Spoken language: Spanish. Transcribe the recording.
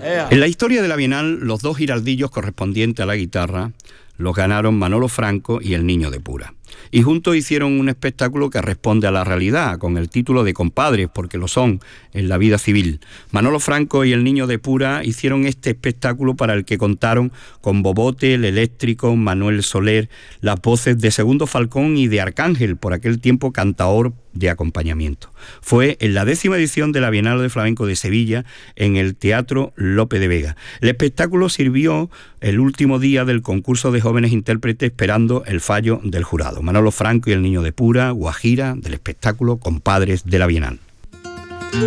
En la historia de la Bienal, los 2 giraldillos correspondientes a la guitarra los ganaron Manolo Franco y El Niño de Pura. Y juntos hicieron un espectáculo que responde a la realidad, con el título de compadres, porque lo son en la vida civil. Manolo Franco y El Niño de Pura hicieron este espectáculo para el que contaron con Bobote, El Eléctrico, Manuel Soler, las voces de Segundo Falcón y de Arcángel, por aquel tiempo cantaor de acompañamiento. Fue en la 10ª edición de la Bienal de Flamenco de Sevilla, en el Teatro Lope de Vega. El espectáculo sirvió el último día del concurso de jóvenes intérpretes, esperando el fallo del jurado. Manolo Franco y El Niño de Pura, Guajira, del espectáculo Compadres de la Bienal.